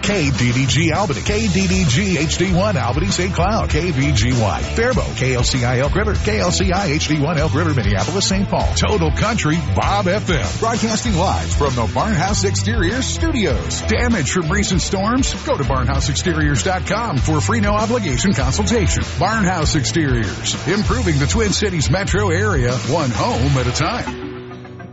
KDDG Albany, KDDG HD1 Albany St. Cloud, KVGY Faribault, KLCI Elk River, KLCI HD1 Elk River Minneapolis St. Paul, Total Country Bob FM. Broadcasting live from the Barnhouse Exteriors studios. Damage from recent storms? Go to barnhouseexteriors.com for a free no obligation consultation. Barnhouse Exteriors, improving the Twin Cities metro area, one home at a time.